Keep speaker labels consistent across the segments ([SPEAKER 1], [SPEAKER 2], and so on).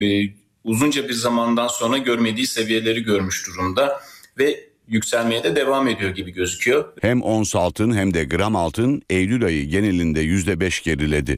[SPEAKER 1] uzunca bir zamandan sonra görmediği seviyeleri görmüş durumda ve yükselmeye de devam ediyor gibi gözüküyor.
[SPEAKER 2] Hem ons altın hem de gram altın Eylül ayı genelinde %5 geriledi.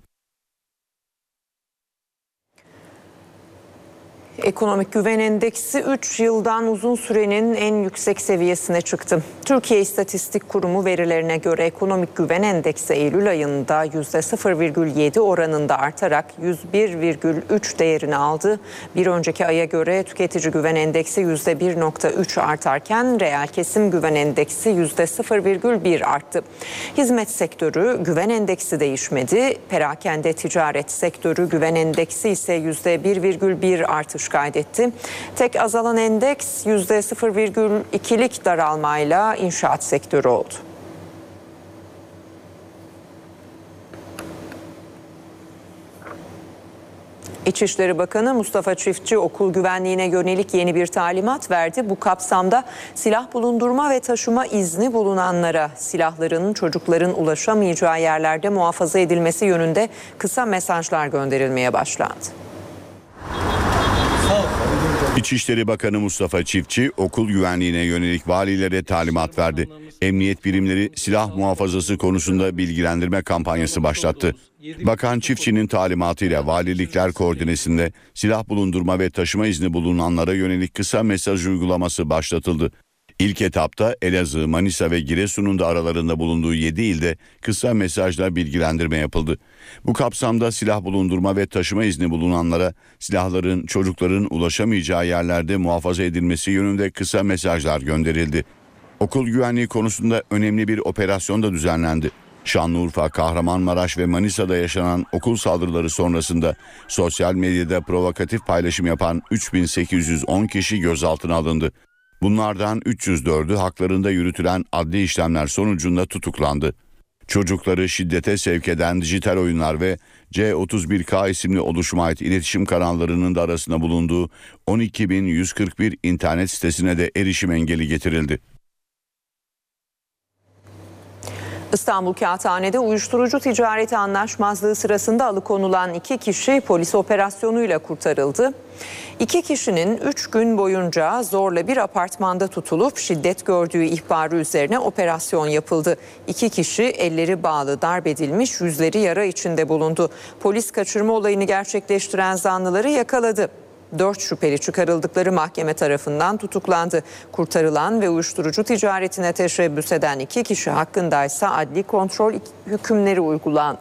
[SPEAKER 3] Ekonomik güven endeksi 3 yıldan uzun sürenin en yüksek seviyesine çıktı. Türkiye İstatistik Kurumu verilerine göre ekonomik güven endeksi Eylül ayında %0,7 oranında artarak 101,3 değerini aldı. Bir önceki aya göre tüketici güven endeksi %1,3 artarken reel kesim güven endeksi %0,1 arttı. Hizmet sektörü güven endeksi değişmedi. Perakende ticaret sektörü güven endeksi ise %1,1 artış kaydetti. Tek azalan endeks %0,2'lik daralmayla inşaat sektörü oldu. İçişleri Bakanı Mustafa Çiftçi okul güvenliğine yönelik yeni bir talimat verdi. Bu kapsamda silah bulundurma ve taşıma izni bulunanlara silahların çocukların ulaşamayacağı yerlerde muhafaza edilmesi yönünde kısa mesajlar gönderilmeye başlandı.
[SPEAKER 2] İçişleri Bakanı Mustafa Çiftçi okul güvenliğine yönelik valilere talimat verdi. Emniyet birimleri silah muhafazası konusunda bilgilendirme kampanyası başlattı. Bakan Çiftçi'nin talimatıyla valilikler koordinesinde silah bulundurma ve taşıma izni bulunanlara yönelik kısa mesaj uygulaması başlatıldı. İlk etapta Elazığ, Manisa ve Giresun'un da aralarında bulunduğu 7 ilde kısa mesajla bilgilendirme yapıldı. Bu kapsamda silah bulundurma ve taşıma izni bulunanlara silahların çocukların ulaşamayacağı yerlerde muhafaza edilmesi yönünde kısa mesajlar gönderildi. Okul güvenliği konusunda önemli bir operasyon da düzenlendi. Şanlıurfa, Kahramanmaraş ve Manisa'da yaşanan okul saldırıları sonrasında sosyal medyada provokatif paylaşım yapan 3810 kişi gözaltına alındı. Bunlardan 304'ü haklarında yürütülen adli işlemler sonucunda tutuklandı. Çocukları şiddete sevk eden dijital oyunlar ve C31K isimli oluşuma ait iletişim kanallarının da arasında bulunduğu 12.141 internet sitesine de erişim engeli getirildi.
[SPEAKER 3] İstanbul Kağıthane'de uyuşturucu ticareti anlaşmazlığı sırasında alıkonulan 2 kişi polis operasyonuyla kurtarıldı. 2 kişinin 3 gün boyunca zorla bir apartmanda tutulup şiddet gördüğü ihbarı üzerine operasyon yapıldı. 2 kişi elleri bağlı, darp edilmiş, yüzleri yara içinde bulundu. Polis kaçırma olayını gerçekleştiren zanlıları yakaladı. 4 şüpheli çıkarıldıkları mahkeme tarafından tutuklandı. Kurtarılan ve uyuşturucu ticaretine teşebbüs eden 2 kişi hakkındaysa adli kontrol hükümleri uygulandı.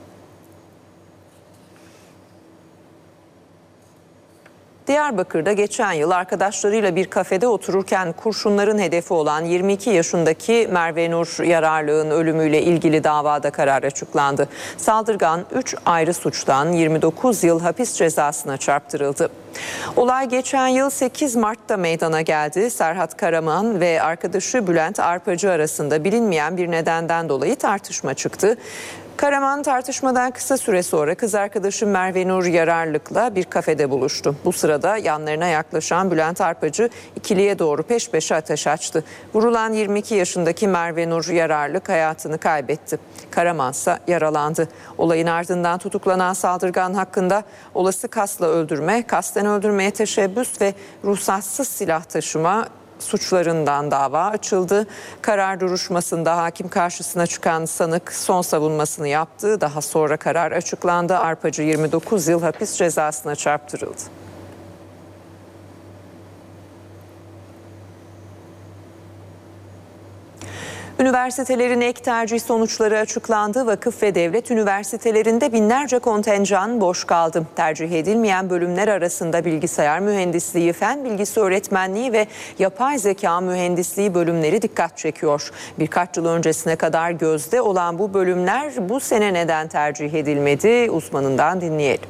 [SPEAKER 3] Diyarbakır'da geçen yıl arkadaşlarıyla bir kafede otururken kurşunların hedefi olan 22 yaşındaki Merve Nur Yararlı'nın ölümüyle ilgili davada karar açıklandı. Saldırgan 3 ayrı suçtan 29 yıl hapis cezasına çarptırıldı. Olay geçen yıl 8 Mart'ta meydana geldi. Serhat Karaman ve arkadaşı Bülent Arpacı arasında bilinmeyen bir nedenden dolayı tartışma çıktı. Karaman tartışmadan kısa süre sonra kız arkadaşı Merve Nur Yararlık'la bir kafede buluştu. Bu sırada yanlarına yaklaşan Bülent Arpacı ikiliye doğru peş peşe ateş açtı. Vurulan 22 yaşındaki Merve Nur Yararlık hayatını kaybetti. Karaman ise yaralandı. Olayın ardından tutuklanan saldırgan hakkında olası kasla öldürme, kasten öldürmeye teşebbüs ve ruhsatsız silah taşıma suçlarından dava açıldı. Karar duruşmasında hakim karşısına çıkan sanık son savunmasını yaptı. Daha sonra karar açıklandı. Arpacı 29 yıl hapis cezasına çarptırıldı. Üniversitelerin ek tercih sonuçları açıklandı. Vakıf ve devlet üniversitelerinde binlerce kontenjan boş kaldı. Tercih edilmeyen bölümler arasında bilgisayar mühendisliği, fen bilgisi öğretmenliği ve yapay zeka mühendisliği bölümleri dikkat çekiyor. Birkaç yıl öncesine kadar gözde olan bu bölümler bu sene neden tercih edilmedi? Uzmanından dinleyelim.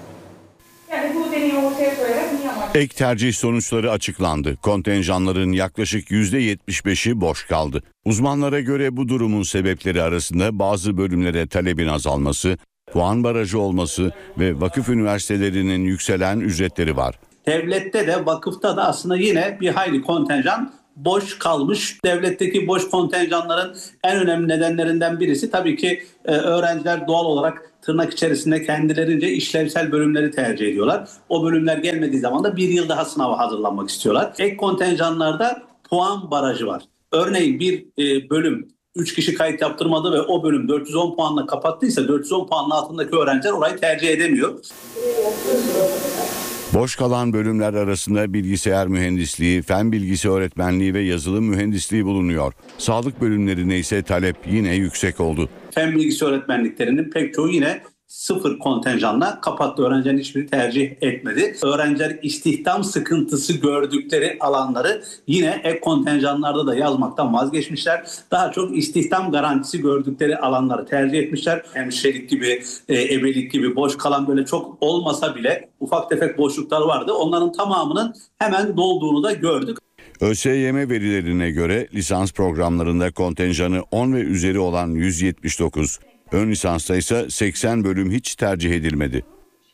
[SPEAKER 2] Ek tercih sonuçları açıklandı. Kontenjanların yaklaşık %75'i boş kaldı. Uzmanlara göre bu durumun sebepleri arasında bazı bölümlere talebin azalması, puan barajı olması ve vakıf üniversitelerinin yükselen ücretleri var.
[SPEAKER 4] Devlette de vakıfta da aslında yine bir hayli kontenjan boş kalmış. Devletteki boş kontenjanların en önemli nedenlerinden birisi tabii ki öğrenciler doğal olarak tırnak içerisinde kendilerince işlevsel bölümleri tercih ediyorlar. O bölümler gelmediği zaman da bir yıl daha sınava hazırlanmak istiyorlar. Ek kontenjanlarda puan barajı var. Örneğin bir bölüm 3 kişi kayıt yaptırmadı ve o bölüm 410 puanla kapattıysa 410 puanın altındaki öğrenciler orayı tercih edemiyor.
[SPEAKER 2] Boş kalan bölümler arasında bilgisayar mühendisliği, fen bilgisi öğretmenliği ve yazılım mühendisliği bulunuyor. Sağlık bölümlerine ise talep yine yüksek oldu.
[SPEAKER 4] Fen bilgisi öğretmenliklerinin pek çoğu yine sıfır kontenjanla kapattı. Öğrencilerin hiçbiri tercih etmedi. Öğrenciler istihdam sıkıntısı gördükleri alanları yine ek kontenjanlarda da yazmaktan vazgeçmişler. Daha çok istihdam garantisi gördükleri alanları tercih etmişler. Hemşirelik gibi, ebelik gibi boş kalan böyle çok olmasa bile ufak tefek boşluklar vardı. Onların tamamının hemen dolduğunu da gördük.
[SPEAKER 2] ÖSYM verilerine göre lisans programlarında kontenjanı 10 ve üzeri olan 179, ön lisansta ise 80 bölüm hiç tercih edilmedi.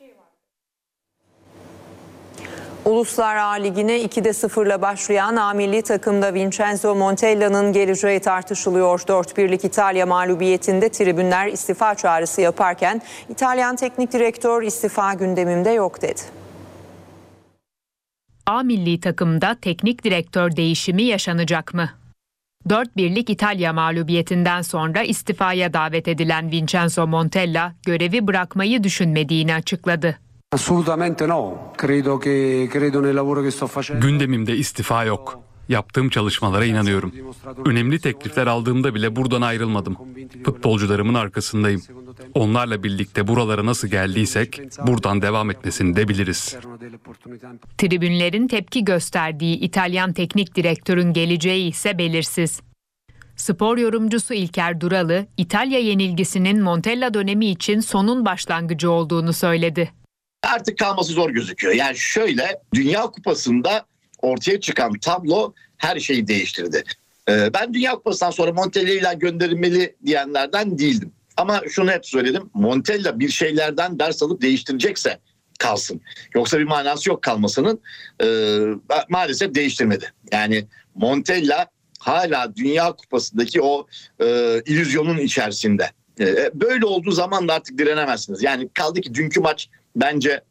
[SPEAKER 3] Uluslar A Ligi'ne 2'de 0'la başlayan A milli takımda Vincenzo Montella'nın geleceği tartışılıyor. 4-1'lik İtalya mağlubiyetinde tribünler istifa çağrısı yaparken İtalyan teknik direktör istifa gündemimde yok dedi.
[SPEAKER 5] A milli takımda teknik direktör değişimi yaşanacak mı? 4-1'lik İtalya mağlubiyetinden sonra istifaya davet edilen Vincenzo Montella görevi bırakmayı düşünmediğini açıkladı.
[SPEAKER 6] Assolutamente no. Credo nel lavoro che sto facendo.
[SPEAKER 7] Gündemimde istifa yok. Yaptığım çalışmalara inanıyorum. Önemli teklifler aldığımda bile buradan ayrılmadım. Futbolcularımın arkasındayım. Onlarla birlikte buralara nasıl geldiysek buradan devam etmesini de biliriz.
[SPEAKER 5] Tribünlerin tepki gösterdiği İtalyan teknik direktörün geleceği ise belirsiz. Spor yorumcusu İlker Duralı, İtalya yenilgisinin Montella dönemi için sonun başlangıcı olduğunu söyledi.
[SPEAKER 8] Artık kalması zor gözüküyor. Yani şöyle, Dünya Kupası'nda ortaya çıkan tablo her şeyi değiştirdi. Ben Dünya Kupası'ndan sonra Montella'yı gönderilmeli diyenlerden değildim. Ama şunu hep söyledim. Montella bir şeylerden ders alıp değiştirecekse kalsın. Yoksa bir manası yok kalmasının. Maalesef değiştirmedi. Yani Montella hala Dünya Kupası'ndaki o illüzyonun içerisinde. Böyle olduğu zaman da artık direnemezsiniz. Yani kaldı ki dünkü maç bence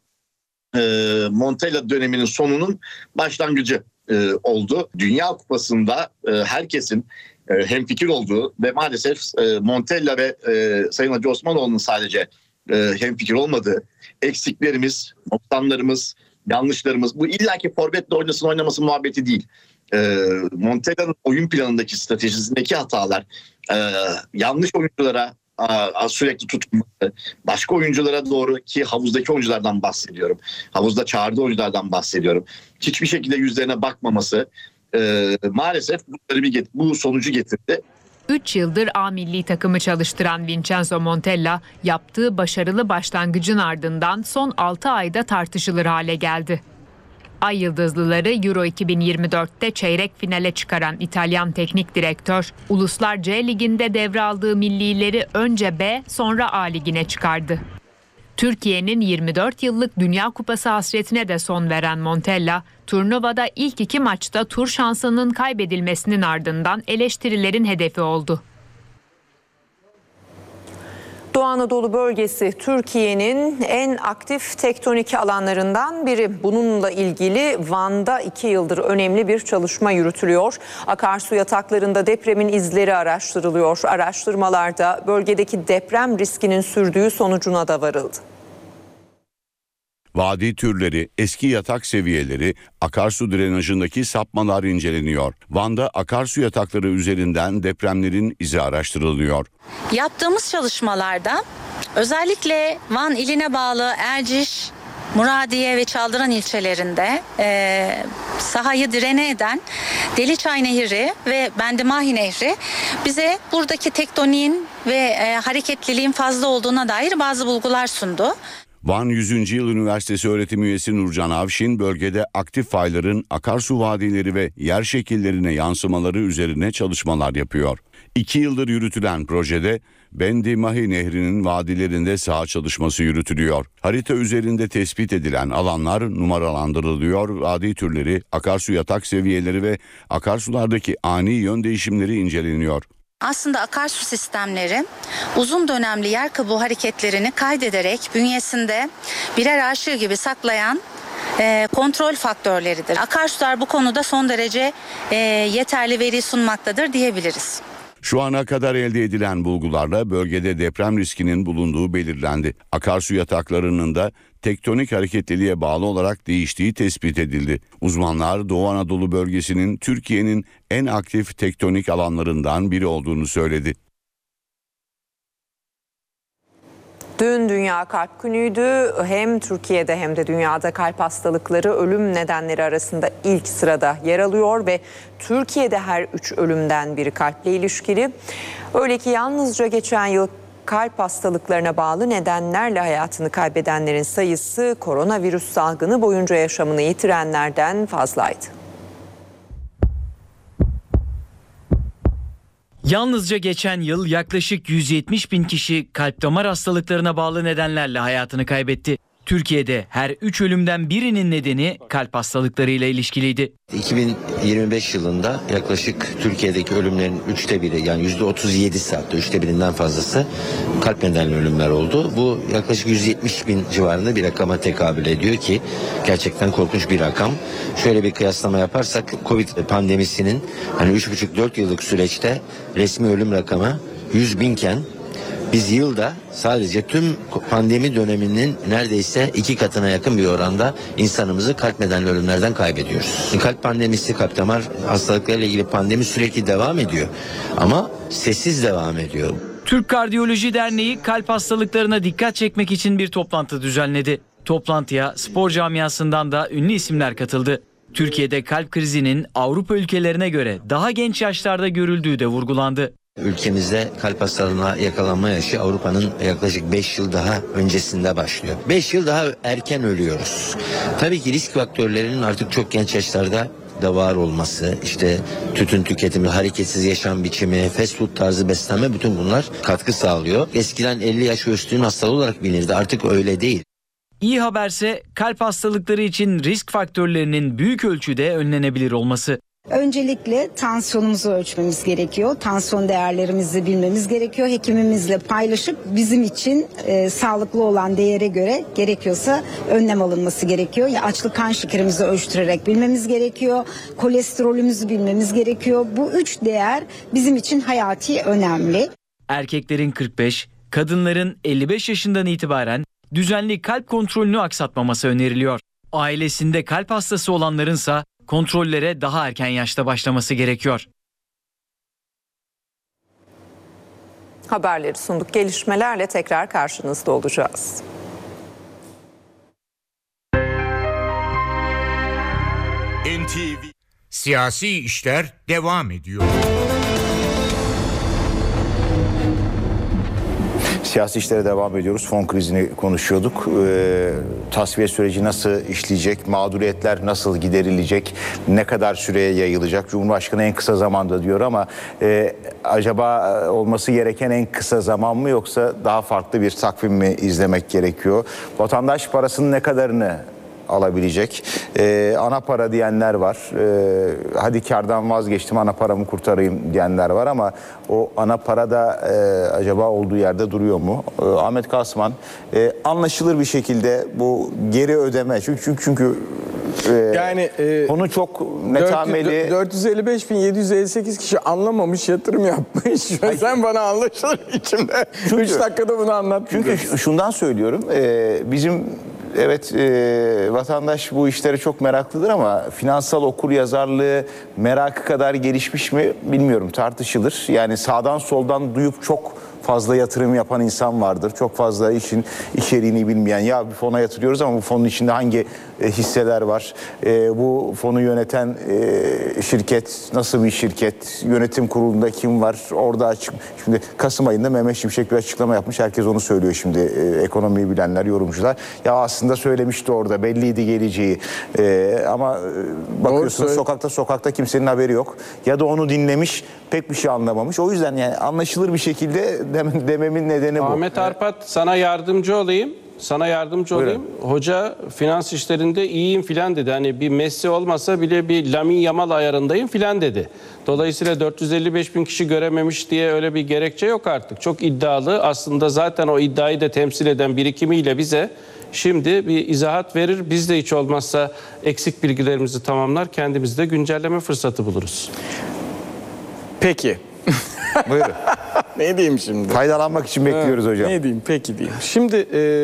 [SPEAKER 8] Montella döneminin sonunun başlangıcı oldu. Dünya Kupası'nda herkesin hemfikir olduğu ve maalesef Montella ve Sayın Hacı Osmanoğlu'nun sadece hemfikir olmadığı eksiklerimiz, noksanlarımız, yanlışlarımız, bu illaki forvetle oynasın oynaması muhabbeti değil. Montella'nın oyun planındaki stratejisindeki hatalar, yanlış oyunculara sürekli tutulması, başka oyunculara doğru, ki havuzdaki oyunculardan bahsediyorum. Havuzda çağırdığı oyunculardan bahsediyorum. Hiçbir şekilde yüzlerine bakmaması maalesef bu sonucu getirdi.
[SPEAKER 5] 3 yıldır A milli takımı çalıştıran Vincenzo Montella yaptığı başarılı başlangıcın ardından son 6 ayda tartışılır hale geldi. Ay Yıldızlıları Euro 2024'te çeyrek finale çıkaran İtalyan teknik direktör, Uluslar C Ligi'nde devraldığı millileri önce B sonra A Ligi'ne çıkardı. Türkiye'nin 24 yıllık Dünya Kupası hasretine de son veren Montella, turnuvada ilk 2 maçta tur şansının kaybedilmesinin ardından eleştirilerin hedefi oldu.
[SPEAKER 3] Doğu Anadolu bölgesi Türkiye'nin en aktif tektonik alanlarından biri. Bununla ilgili Van'da 2 yıldır önemli bir çalışma yürütülüyor. Akarsu yataklarında depremin izleri araştırılıyor. Araştırmalarda bölgedeki deprem riskinin sürdüğü sonucuna da varıldı.
[SPEAKER 2] Vadi türleri, eski yatak seviyeleri, akarsu drenajındaki sapmalar inceleniyor. Van'da akarsu yatakları üzerinden depremlerin izi araştırılıyor.
[SPEAKER 9] Yaptığımız çalışmalarda özellikle Van iline bağlı Erciş, Muradiye ve Çaldıran ilçelerinde sahayı direne eden Deliçay Nehri ve Bendimahi Nehri bize buradaki tektoniğin ve hareketliliğin fazla olduğuna dair bazı bulgular sundu.
[SPEAKER 2] Van 100. Yıl Üniversitesi öğretim üyesi Nurcan Avşin, bölgede aktif fayların akarsu vadileri ve yer şekillerine yansımaları üzerine çalışmalar yapıyor. 2 yıldır yürütülen projede Bendi Mahi Nehri'nin vadilerinde saha çalışması yürütülüyor. Harita üzerinde tespit edilen alanlar numaralandırılıyor, vadi türleri, akarsu yatak seviyeleri ve akarsulardaki ani yön değişimleri inceleniyor.
[SPEAKER 9] Aslında akarsu sistemleri uzun dönemli yer kabuğu hareketlerini kaydederek bünyesinde birer arşiv gibi saklayan kontrol faktörleridir. Akarsular bu konuda son derece yeterli veri sunmaktadır diyebiliriz.
[SPEAKER 2] Şu ana kadar elde edilen bulgularla bölgede deprem riskinin bulunduğu belirlendi. Akarsu yataklarının da tektonik hareketliliğe bağlı olarak değiştiği tespit edildi. Uzmanlar Doğu Anadolu bölgesinin Türkiye'nin en aktif tektonik alanlarından biri olduğunu söyledi.
[SPEAKER 3] Dün Dünya Kalp Günü'ydü. Hem Türkiye'de hem de dünyada kalp hastalıkları ölüm nedenleri arasında ilk sırada yer alıyor ve Türkiye'de her 3 ölümden biri kalple ilişkili. Öyle ki yalnızca geçen yıl kalp hastalıklarına bağlı nedenlerle hayatını kaybedenlerin sayısı koronavirüs salgını boyunca yaşamını yitirenlerden fazlaydı.
[SPEAKER 10] Yalnızca geçen yıl yaklaşık 170 bin kişi kalp damar hastalıklarına bağlı nedenlerle hayatını kaybetti. Türkiye'de her 3 ölümden birinin nedeni kalp hastalıklarıyla ilişkiliydi.
[SPEAKER 11] 2025 yılında yaklaşık Türkiye'deki ölümlerin 1/3 yani %37'si hatta 1/3'ünden fazlası kalp nedenli ölümler oldu. Bu yaklaşık 170 bin civarında bir rakama tekabül ediyor ki gerçekten korkunç bir rakam. Şöyle bir kıyaslama yaparsak Covid pandemisinin hani 3,5-4 yıllık süreçte resmi ölüm rakamı 100 binken biz yılda sadece tüm pandemi döneminin neredeyse 2 katına yakın bir oranda insanımızı kalp nedenli ölümlerden kaybediyoruz. Kalp pandemisi, kalp damar hastalıklarıyla ilgili pandemi sürekli devam ediyor ama sessiz devam ediyor.
[SPEAKER 10] Türk Kardiyoloji Derneği kalp hastalıklarına dikkat çekmek için bir toplantı düzenledi. Toplantıya spor camiasından da ünlü isimler katıldı. Türkiye'de kalp krizinin Avrupa ülkelerine göre daha genç yaşlarda görüldüğü de vurgulandı.
[SPEAKER 11] Ülkemizde kalp hastalığına yakalanma yaşı Avrupa'nın yaklaşık 5 yıl daha öncesinde başlıyor. 5 yıl daha erken ölüyoruz. Tabii ki risk faktörlerinin artık çok genç yaşlarda da var olması, işte tütün tüketimi, hareketsiz yaşam biçimi, fast food tarzı beslenme, bütün bunlar katkı sağlıyor. Eskiden 50 yaş üstünün hastalığı olarak bilinirdi, artık öyle değil.
[SPEAKER 10] İyi haberse kalp hastalıkları için risk faktörlerinin büyük ölçüde önlenebilir olması.
[SPEAKER 12] Öncelikle tansiyonumuzu ölçmemiz gerekiyor. Tansiyon değerlerimizi bilmemiz gerekiyor. Hekimimizle paylaşıp bizim için sağlıklı olan değere göre gerekiyorsa önlem alınması gerekiyor. Ya açlık kan şekerimizi ölçtürerek bilmemiz gerekiyor. Kolesterolümüzü bilmemiz gerekiyor. Bu 3 değer bizim için hayati önemli.
[SPEAKER 10] Erkeklerin 45, kadınların 55 yaşından itibaren düzenli kalp kontrolünü aksatmaması öneriliyor. Ailesinde kalp hastası olanlarınsa kontrollere daha erken yaşta başlaması gerekiyor.
[SPEAKER 3] Haberleri sunduk. Gelişmelerle tekrar karşınızda olacağız.
[SPEAKER 13] NTV Siyasi işler devam ediyor.
[SPEAKER 14] Siyasi işlere devam ediyoruz. Fon krizini konuşuyorduk. Tasfiye süreci nasıl işleyecek? Mağduriyetler nasıl giderilecek? Ne kadar süreye yayılacak? Cumhurbaşkanı en kısa zamanda diyor ama acaba olması gereken en kısa zaman mı yoksa daha farklı bir takvim mi izlemek gerekiyor? Vatandaş parasının ne kadarını alabilecek? Ana para diyenler var. Hadi kardan vazgeçtim, ana paramı kurtarayım diyenler var ama o ana para da acaba olduğu yerde duruyor mu? Ahmet Kasman, anlaşılır bir şekilde bu geri ödeme çünkü yani konu çok netameli.
[SPEAKER 15] 455.758 kişi anlamamış, yatırım yapmış. Sen bana anlaşılır içimde 3 dakikada bunu anlat.
[SPEAKER 14] Çünkü şundan söylüyorum. Bizim evet vatandaş bu işlere çok meraklıdır ama finansal okuryazarlığı merakı kadar gelişmiş mi bilmiyorum, tartışılır. Yani sağdan soldan duyup çok fazla yatırım yapan insan vardır. Çok fazla işin içeriğini bilmeyen, ya bir fona yatırıyoruz ama bu fonun içinde hangi hisseler var? Bu fonu yöneten şirket nasıl bir şirket? Yönetim kurulunda kim var? Orada açık. Şimdi Kasım ayında Mehmet Şimşek bir açıklama yapmış. Herkes onu söylüyor şimdi. Ekonomiyi bilenler, yorumcular. Ya aslında söylemişti orada. Belliydi geleceği. Ama bakıyorsunuz sokakta kimsenin haberi yok. Ya da onu dinlemiş, pek bir şey anlamamış. O yüzden yani anlaşılır bir şekilde dememin nedeni bu.
[SPEAKER 16] Ahmet Arpat, sana yardımcı olayım. Hoca finans işlerinde iyiyim filan dedi. Hani bir Messi olmasa bile bir Lamine Yamal ayarındayım filan dedi. Dolayısıyla 455 bin kişi görememiş diye öyle bir gerekçe yok artık. Çok iddialı. Aslında zaten o iddiayı da temsil eden birikimiyle bize şimdi bir izahat verir. Biz de hiç olmazsa eksik bilgilerimizi tamamlar. Kendimizi de güncelleme fırsatı buluruz.
[SPEAKER 15] Peki.
[SPEAKER 14] Buyurun.
[SPEAKER 15] Ne diyeyim şimdi?
[SPEAKER 14] Faydalanmak için bekliyoruz hocam.
[SPEAKER 15] Ne diyeyim? Peki diyeyim. Şimdi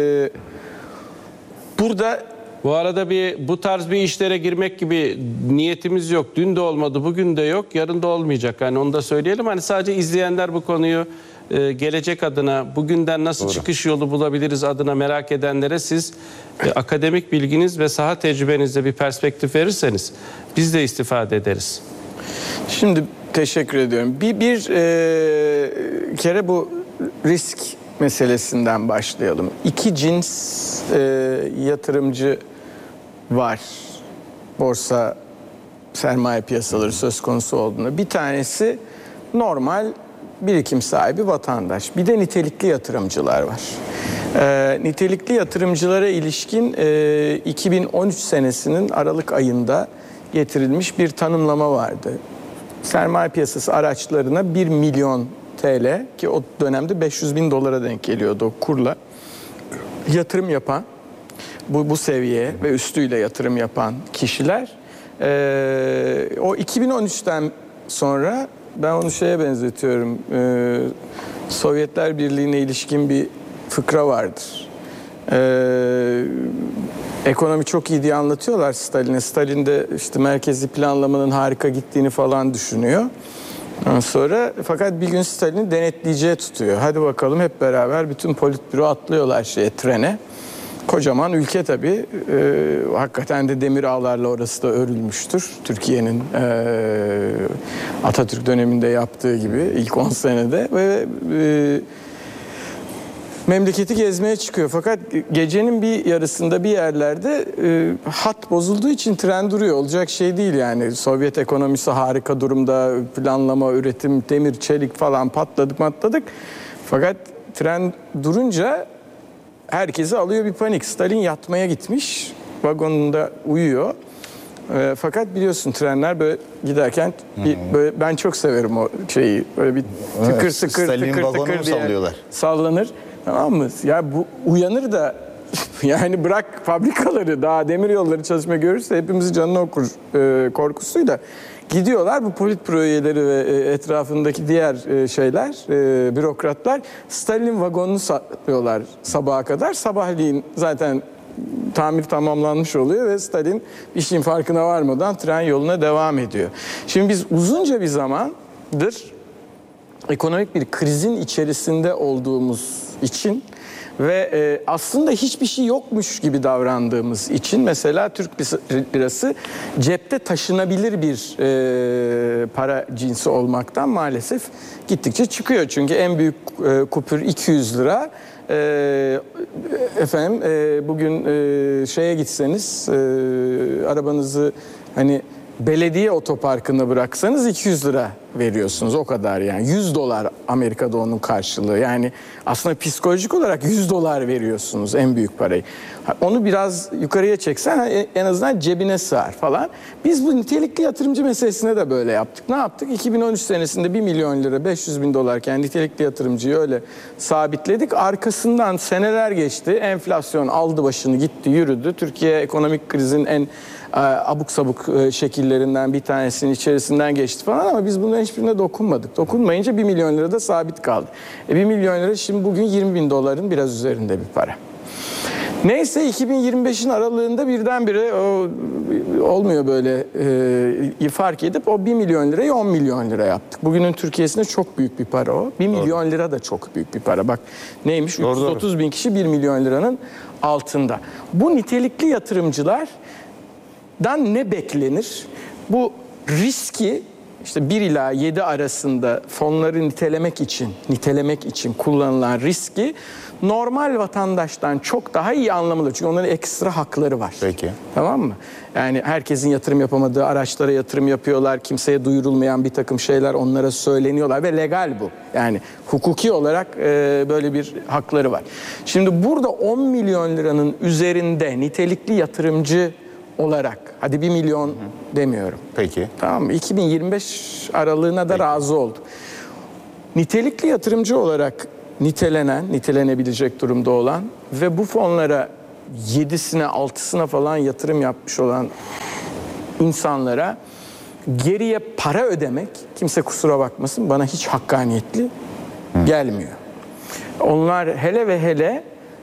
[SPEAKER 15] burada
[SPEAKER 16] bu arada bu tarz bir işlere girmek gibi niyetimiz yok. Dün de olmadı, bugün de yok, yarın da olmayacak. Yani onu da söyleyelim. Hani sadece izleyenler bu konuyu gelecek adına, bugünden nasıl çıkış yolu bulabiliriz adına merak edenlere siz akademik bilginiz ve saha tecrübenizle bir perspektif verirseniz biz de istifade ederiz.
[SPEAKER 15] Şimdi teşekkür ediyorum. Bir kere bu risk meselesinden başlayalım. İki cins yatırımcı var. Borsa sermaye piyasaları söz konusu olduğunda. Bir tanesi normal birikim sahibi vatandaş. Bir de nitelikli yatırımcılar var. Nitelikli yatırımcılara ilişkin 2013 senesinin Aralık ayında getirilmiş bir tanımlama vardı. Sermaye piyasası araçlarına 1 milyon TL, ki o dönemde 500 bin dolara denk geliyordu o kurla, yatırım yapan, bu seviyeye ve üstüyle yatırım yapan kişiler, o 2013'ten sonra ben onu şeye benzetiyorum, Sovyetler Birliği'ne ilişkin bir fıkra vardır. Ekonomi çok iyi diye anlatıyorlar Stalin'e. Stalin de işte merkezi planlamanın harika gittiğini falan düşünüyor. Ondan sonra fakat bir gün Stalin'i denetleyiciye tutuyor. Hadi bakalım hep beraber bütün politbüro atlıyorlar trene. Kocaman ülke tabii. Hakikaten de demir ağlarla orası da örülmüştür. Türkiye'nin Atatürk döneminde yaptığı gibi ilk 10 senede ve memleketi gezmeye çıkıyor. Fakat gecenin bir yarısında bir yerlerde hat bozulduğu için tren duruyor. Olacak şey değil yani. Sovyet ekonomisi harika durumda. Planlama, üretim, demir, çelik falan patladık. Fakat tren durunca herkesi alıyor bir panik. Stalin yatmaya gitmiş. Vagonunda uyuyor. Fakat biliyorsun trenler böyle giderken böyle, ben çok severim o şeyi. Böyle bir tıkır tıkır diye sallanır. Tamam mı? Ya bu uyanır da yani bırak fabrikaları, daha demir yolları çalışma görürse hepimizin canını okur korkusuyla gidiyorlar. Bu politbüro üyeleri ve etrafındaki diğer bürokratlar Stalin vagonunu saklıyorlar sabaha kadar. Sabahleyin zaten tamir tamamlanmış oluyor ve Stalin işin farkına varmadan tren yoluna devam ediyor. Şimdi biz uzunca bir zamandır ekonomik bir krizin içerisinde olduğumuz için ve aslında hiçbir şey yokmuş gibi davrandığımız için mesela Türk lirası cepte taşınabilir bir para cinsi olmaktan maalesef gittikçe çıkıyor. Çünkü en büyük kupür 200 lira. Bugün şeye gitseniz arabanızı hani belediye otoparkına bıraksanız 200 lira veriyorsunuz, o kadar yani. 100 dolar Amerika'da onun karşılığı. Yani aslında psikolojik olarak 100 dolar veriyorsunuz, en büyük parayı. Onu biraz yukarıya çeksen en azından cebine sığar falan. Biz bu nitelikli yatırımcı meselesine de böyle yaptık. Ne yaptık? 2013 senesinde 1 milyon lira 500 bin dolarken nitelikli yatırımcıyı öyle sabitledik. Arkasından seneler geçti. Enflasyon aldı başını gitti, yürüdü. Türkiye ekonomik krizin en abuk sabuk şekillerinden bir tanesinin içerisinden geçti falan ama biz bunların hiçbirine dokunmadık. Dokunmayınca 1 milyon lira da sabit kaldı. 1 milyon lira şimdi bugün 20 bin doların biraz üzerinde bir para. Neyse 2025'in aralığında birdenbire olmuyor böyle fark edip o 1 milyon lirayı 10 milyon lira yaptık. Bugünün Türkiye'sinde çok büyük bir para o. 1 milyon lira da çok büyük bir para. Bak neymiş? 330 bin kişi 1 milyon liranın altında. Bu nitelikli yatırımcılardan ne beklenir? Bu riski işte 1 ila 7 arasında fonları nitelemek için kullanılan riski normal vatandaştan çok daha iyi anlamalı. Çünkü onların ekstra hakları var.
[SPEAKER 14] Peki.
[SPEAKER 15] Tamam mı? Yani herkesin yatırım yapamadığı araçlara yatırım yapıyorlar. Kimseye duyurulmayan bir takım şeyler onlara söyleniyorlar ve legal bu. Yani hukuki olarak böyle bir hakları var. Şimdi burada 10 milyon liranın üzerinde nitelikli yatırımcı olarak, hadi 1 milyon demiyorum.
[SPEAKER 14] Peki.
[SPEAKER 15] Tamam mı? 2025 aralığına da razı oldum. Nitelikli yatırımcı olarak nitelenebilecek durumda olan ve bu fonlara 7'sine 6'sına falan yatırım yapmış olan insanlara geriye para ödemek, kimse kusura bakmasın, bana hiç hakkaniyetli gelmiyor. Onlar hele ve hele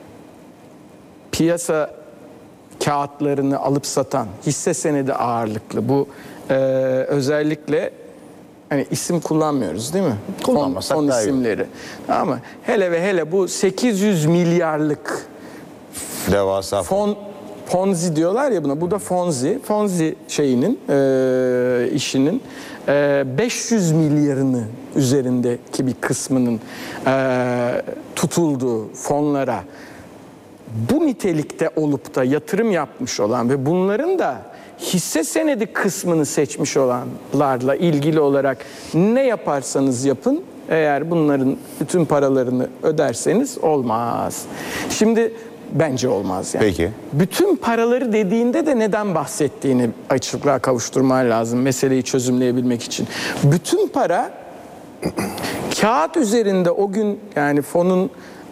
[SPEAKER 15] piyasa kağıtlarını alıp satan, hisse senedi ağırlıklı bu özellikle hani isim kullanmıyoruz değil mi?
[SPEAKER 14] Kullanmasak
[SPEAKER 15] fon
[SPEAKER 14] daha iyi.
[SPEAKER 15] isimleri. Ama hele ve hele bu 800 milyarlık
[SPEAKER 14] devasa
[SPEAKER 15] Ponzi diyorlar ya buna. Bu da Fonzi. Fonzi şeyinin işinin 500 milyarını üzerindeki bir kısmının tutulduğu fonlara bu nitelikte olup da yatırım yapmış olan ve bunların da hisse senedi kısmını seçmiş olanlarla ilgili olarak ne yaparsanız yapın, eğer bunların bütün paralarını öderseniz olmaz. Şimdi bence olmaz yani.
[SPEAKER 14] Peki.
[SPEAKER 15] Bütün paraları dediğinde de neden bahsettiğini açıklığa kavuşturman lazım meseleyi çözümleyebilmek için. Bütün para kağıt üzerinde o gün, yani fonun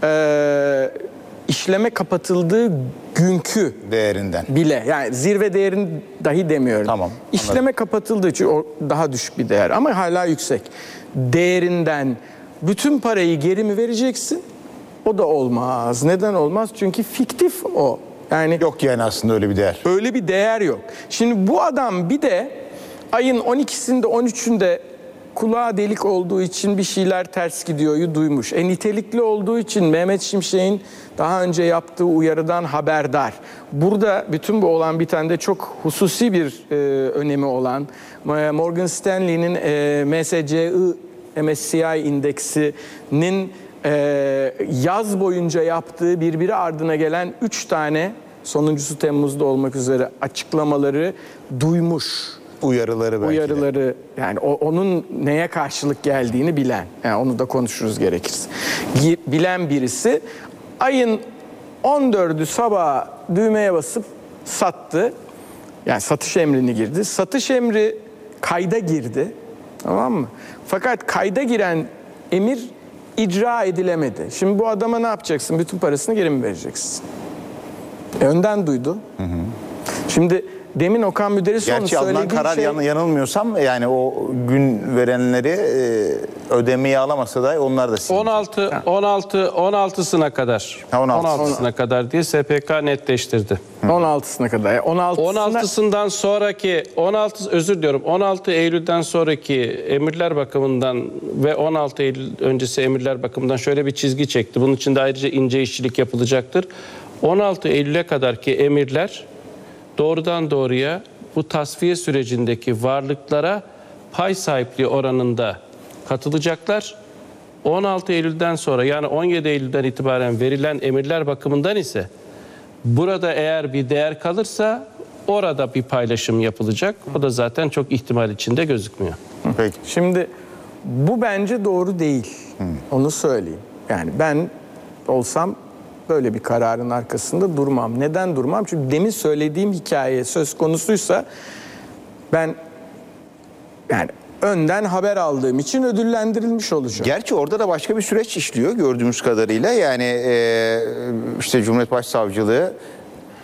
[SPEAKER 15] işleme kapatıldığı günkü
[SPEAKER 14] değerinden
[SPEAKER 15] bile, yani zirve değerini dahi demiyorum.
[SPEAKER 14] Tamam.
[SPEAKER 15] İşleme kapatıldığı için o daha düşük bir değer ama hala yüksek. Değerinden bütün parayı geri mi vereceksin? O da olmaz. Neden olmaz? Çünkü fiktif o. Yani
[SPEAKER 14] yok yani aslında öyle bir değer.
[SPEAKER 15] Öyle bir değer yok. Şimdi bu adam bir de ayın 12'sinde 13'ünde kulağa delik olduğu için bir şeyler ters gidiyor'yu duymuş. Nitelikli olduğu için Mehmet Şimşek'in daha önce yaptığı uyarıdan haberdar. Burada bütün bu olan bitende çok hususi bir önemi olan Morgan Stanley'nin MSCI indeksinin yaz boyunca yaptığı birbiri ardına gelen 3 tane, sonuncusu Temmuz'da olmak üzere, açıklamaları duymuş.
[SPEAKER 14] Uyarıları belki
[SPEAKER 15] Uyarıları, yani onun neye karşılık geldiğini bilen, yani onu da konuşuruz gerekirse. Bilen birisi ayın 14'ü sabah düğmeye basıp sattı. Yani satış emrini girdi. Satış emri kayda girdi. Tamam mı? Fakat kayda giren emir icra edilemedi. Şimdi bu adama ne yapacaksın? Bütün parasını geri mi vereceksin? Önden duydu. Şimdi demin Okan Müderrisoğlu'nun
[SPEAKER 14] gerçi alınan
[SPEAKER 15] söylediği
[SPEAKER 14] karar
[SPEAKER 15] şey...
[SPEAKER 14] yanılmıyorsam yani o gün verenleri ödemeyi alamasa da onlar da
[SPEAKER 16] 16'sına kadar. 16'sına kadar diye SPK netleştirdi.
[SPEAKER 15] 16'sına kadar.
[SPEAKER 16] 16'sından sonraki 16 Eylül'den sonraki emirler bakımından ve 16 Eylül öncesi emirler bakımından şöyle bir çizgi çekti. Bunun için de ayrıca ince işçilik yapılacaktır. 16 Eylül'e kadarki emirler doğrudan doğruya bu tasfiye sürecindeki varlıklara pay sahipliği oranında katılacaklar. 16 Eylül'den sonra, yani 17 Eylül'den itibaren verilen emirler bakımından ise burada eğer bir değer kalırsa orada bir paylaşım yapılacak. O da zaten çok ihtimal içinde gözükmüyor.
[SPEAKER 14] Peki.
[SPEAKER 15] Şimdi bu bence doğru değil. Onu söyleyeyim. Yani ben olsam böyle bir kararın arkasında durmam. Neden durmam? Çünkü demin söylediğim hikaye söz konusuysa ben yani önden haber aldığım için ödüllendirilmiş olacağım.
[SPEAKER 14] Gerçi orada da başka bir süreç işliyor gördüğümüz kadarıyla. Yani işte Cumhuriyet Başsavcılığı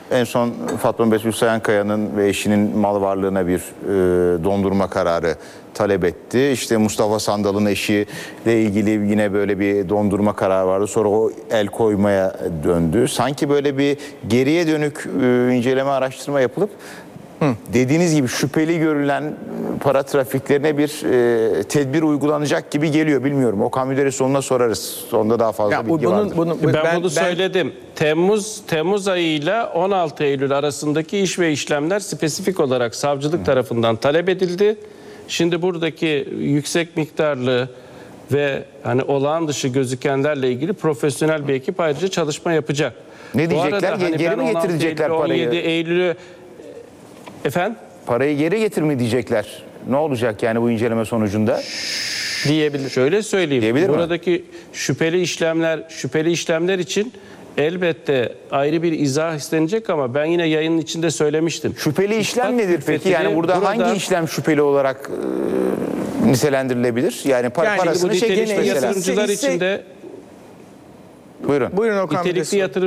[SPEAKER 14] En son Fatma Betül Sayankaya'nın ve eşinin mal varlığına bir dondurma kararı talep etti. İşte Mustafa Sandal'ın eşiyle ilgili yine böyle bir dondurma kararı vardı. Sonra o el koymaya döndü. Sanki böyle bir geriye dönük inceleme, araştırma yapılıp dediğiniz gibi şüpheli görülen para trafiklerine bir tedbir uygulanacak gibi geliyor. Bilmiyorum. Okan Müderrisoğlu'na sorarız. Onda daha fazla bilgi vardır.
[SPEAKER 16] Ben bunu söyledim. Temmuz ayıyla 16 Eylül arasındaki iş ve işlemler spesifik olarak savcılık tarafından talep edildi. Şimdi buradaki yüksek miktarlı ve hani olağan dışı gözükenlerle ilgili profesyonel bir ekip ayrıca çalışma yapacak.
[SPEAKER 14] Ne diyecekler? Geri mi getirecekler parayı?
[SPEAKER 16] 17 Eylül'ü efendim?
[SPEAKER 14] Parayı geri getir mi diyecekler? Ne olacak yani bu inceleme sonucunda?
[SPEAKER 16] Diyebilir. Şöyle söyleyeyim.
[SPEAKER 14] Diyebilir
[SPEAKER 16] buradaki mi? şüpheli işlemler için elbette ayrı bir izah istenecek ama ben yine yayının içinde söylemiştim.
[SPEAKER 14] Şüpheli işlem nedir peki? Yani burada hangi işlem şüpheli olarak nitelendirilebilir? Yani parasını
[SPEAKER 16] yatırımcılar içinde
[SPEAKER 14] Buyurun.
[SPEAKER 15] Buyurun Okan Bey.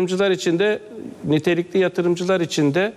[SPEAKER 16] Nitelikli yatırımcılar içinde